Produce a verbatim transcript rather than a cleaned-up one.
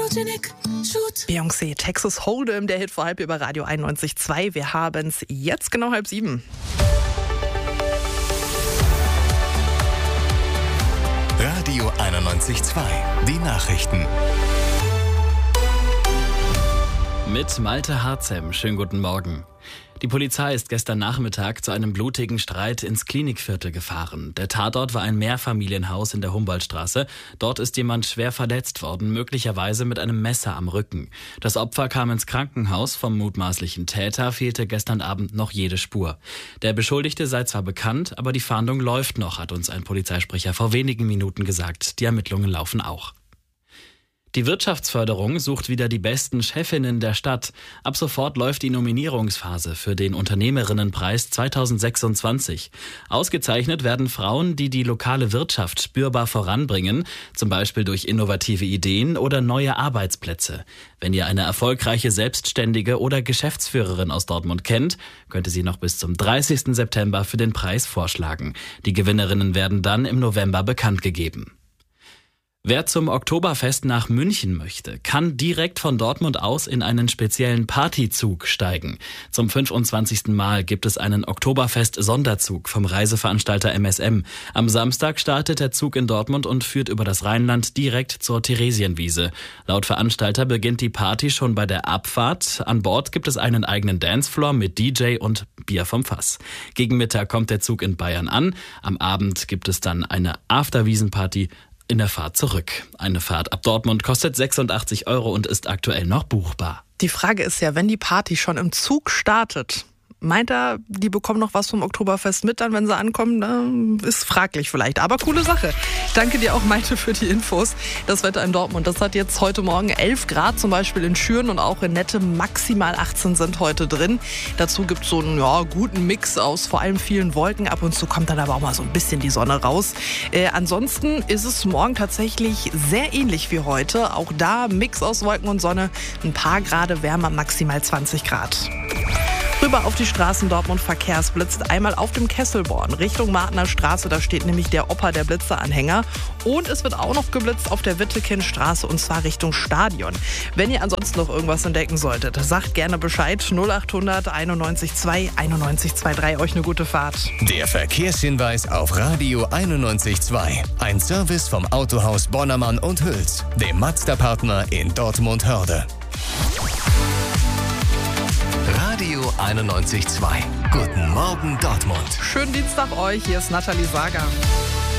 Beyoncé, Texas Hold'em, der Hit vor halb über Radio einundneunzig Komma zwei. Wir haben es jetzt genau halb sieben. Radio einundneunzig Komma zwei, die Nachrichten. Mit Malte Harzem, schönen guten Morgen. Die Polizei ist gestern Nachmittag zu einem blutigen Streit ins Klinikviertel gefahren. Der Tatort war ein Mehrfamilienhaus in der Humboldtstraße. Dort ist jemand schwer verletzt worden, möglicherweise mit einem Messer am Rücken. Das Opfer kam ins Krankenhaus. Vom mutmaßlichen Täter fehlte gestern Abend noch jede Spur. Der Beschuldigte sei zwar bekannt, aber die Fahndung läuft noch, hat uns ein Polizeisprecher vor wenigen Minuten gesagt. Die Ermittlungen laufen auch. Die Wirtschaftsförderung sucht wieder die besten Chefinnen der Stadt. Ab sofort läuft die Nominierungsphase für den Unternehmerinnenpreis zweitausendsechsundzwanzig. Ausgezeichnet werden Frauen, die die lokale Wirtschaft spürbar voranbringen, zum Beispiel durch innovative Ideen oder neue Arbeitsplätze. Wenn ihr eine erfolgreiche Selbstständige oder Geschäftsführerin aus Dortmund kennt, könnt ihr sie noch bis zum dreißigsten September für den Preis vorschlagen. Die Gewinnerinnen werden dann im November bekannt gegeben. Wer zum Oktoberfest nach München möchte, kann direkt von Dortmund aus in einen speziellen Partyzug steigen. Zum fünfundzwanzigsten Mal gibt es einen Oktoberfest-Sonderzug vom Reiseveranstalter M S M. Am Samstag startet der Zug in Dortmund und führt über das Rheinland direkt zur Theresienwiese. Laut Veranstalter beginnt die Party schon bei der Abfahrt. An Bord gibt es einen eigenen Dancefloor mit D J und Bier vom Fass. Gegen Mittag kommt der Zug in Bayern an. Am Abend gibt es dann eine Afterwiesenparty in der Fahrt zurück. Eine Fahrt ab Dortmund kostet sechsundachtzig Euro und ist aktuell noch buchbar. Die Frage ist ja, wenn die Party schon im Zug startet, meint er, die bekommen noch was vom Oktoberfest mit, dann wenn sie ankommen? Ist fraglich vielleicht, aber coole Sache. Danke dir auch, Maite, für die Infos. Das Wetter in Dortmund, das hat jetzt heute Morgen elf Grad, zum Beispiel in Schüren und auch in Nette. Maximal achtzehn sind heute drin. Dazu gibt es so einen ja, guten Mix aus vor allem vielen Wolken. Ab und zu kommt dann aber auch mal so ein bisschen die Sonne raus. Äh, ansonsten ist es morgen tatsächlich sehr ähnlich wie heute. Auch da Mix aus Wolken und Sonne. Ein paar Grad wärmer, maximal zwanzig Grad. Rüber auf die Straßen Dortmund, Verkehrsblitzt. Einmal auf dem Kesselborn Richtung Martner Straße. Da steht nämlich der Opa der Blitzeranhänger. Und es wird auch noch geblitzt auf der Wittekindstraße und zwar Richtung Stadion. Wenn ihr ansonsten noch irgendwas entdecken solltet, sagt gerne Bescheid. null achthundert einundneunzig zwei einundneunzig drei. Euch eine gute Fahrt. Der Verkehrshinweis auf Radio einundneunzig Komma zwei. Ein Service vom Autohaus Bonnermann und Hüls, dem Mazda-Partner in Dortmund-Hörde. Radio einundneunzig Komma zwei. Guten Morgen Dortmund. Schönen Dienstag euch, hier ist Nathalie Sager.